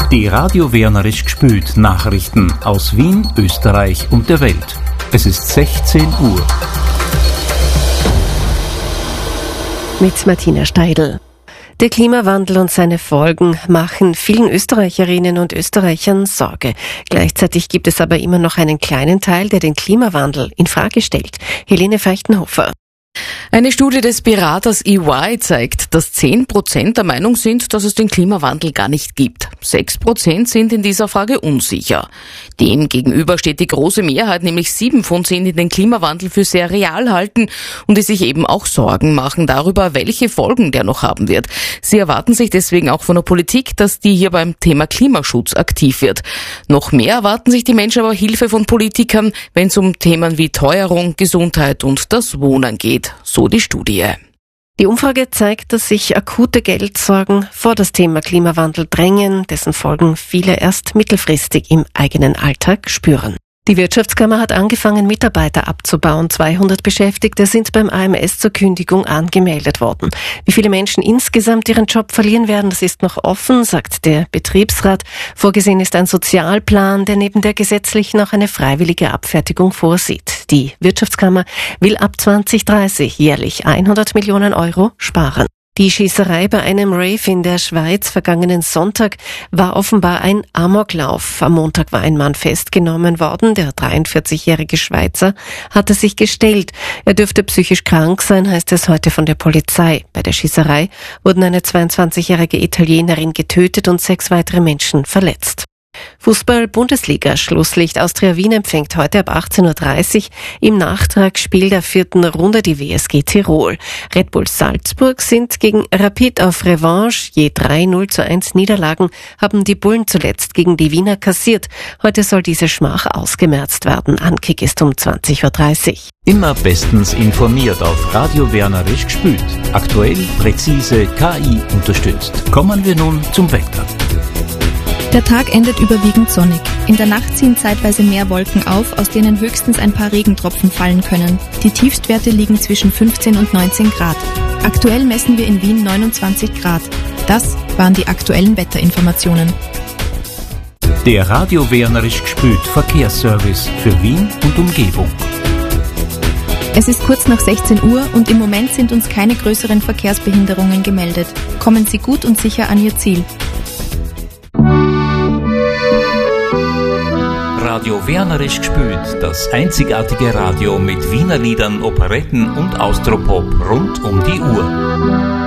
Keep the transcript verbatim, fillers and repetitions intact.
Die Radio Wernerisch gespült Nachrichten aus Wien, Österreich und der Welt. Es ist sechzehn Uhr. Mit Martina Steidl. Der Klimawandel und seine Folgen machen vielen Österreicherinnen und Österreichern Sorge. Gleichzeitig gibt es aber immer noch einen kleinen Teil, der den Klimawandel in Frage stellt. Helene Feichtenhofer. Eine Studie des Beraters E Y zeigt, dass zehn Prozent der Meinung sind, dass es den Klimawandel gar nicht gibt. sechs Prozent sind in dieser Frage unsicher. Dem gegenüber steht die große Mehrheit, nämlich sieben von zehn, die den Klimawandel für sehr real halten und die sich eben auch Sorgen machen darüber, welche Folgen der noch haben wird. Sie erwarten sich deswegen auch von der Politik, dass die hier beim Thema Klimaschutz aktiv wird. Noch mehr erwarten sich die Menschen aber Hilfe von Politikern, wenn es um Themen wie Teuerung, Gesundheit und das Wohnen geht. So die Studie. Die Umfrage zeigt, dass sich akute Geldsorgen vor das Thema Klimawandel drängen, dessen Folgen viele erst mittelfristig im eigenen Alltag spüren. Die Wirtschaftskammer hat angefangen, Mitarbeiter abzubauen. zweihundert Beschäftigte sind beim A M S zur Kündigung angemeldet worden. Wie viele Menschen insgesamt ihren Job verlieren werden, das ist noch offen, sagt der Betriebsrat. Vorgesehen ist ein Sozialplan, der neben der gesetzlichen auch eine freiwillige Abfertigung vorsieht. Die Wirtschaftskammer will ab zwanzig dreißig jährlich hundert Millionen Euro sparen. Die Schießerei bei einem Rave in der Schweiz vergangenen Sonntag war offenbar ein Amoklauf. Am Montag war ein Mann festgenommen worden. Der dreiundvierzigjährige Schweizer hatte sich gestellt. Er dürfte psychisch krank sein, heißt es heute von der Polizei. Bei der Schießerei wurden eine zweiundzwanzigjährige Italienerin getötet und sechs weitere Menschen verletzt. Fußball-Bundesliga. Schlusslicht Austria Wien empfängt heute ab achtzehn Uhr dreißig im Nachtragsspiel der vierten Runde die W S G Tirol. Red Bull Salzburg sind gegen Rapid auf Revanche. Je drei null zu eins Niederlagen haben die Bullen zuletzt gegen die Wiener kassiert. Heute soll diese Schmach ausgemerzt werden. Ankick ist um zwanzig Uhr dreißig. Immer bestens informiert auf Radio Wernerisch gespült. Aktuell, präzise, K I unterstützt. Kommen wir nun zum Wetter. Der Tag endet überwiegend sonnig. In der Nacht ziehen zeitweise mehr Wolken auf, aus denen höchstens ein paar Regentropfen fallen können. Die Tiefstwerte liegen zwischen fünfzehn und neunzehn Grad. Aktuell messen wir in Wien neunundzwanzig Grad. Das waren die aktuellen Wetterinformationen. Der Radio Wernerisch gespült Verkehrsservice für Wien und Umgebung. Es ist kurz nach sechzehn Uhr und im Moment sind uns keine größeren Verkehrsbehinderungen gemeldet. Kommen Sie gut und sicher an Ihr Ziel. Radio Wernerisch gespült, das einzigartige Radio mit Wiener Liedern, Operetten und Austropop rund um die Uhr.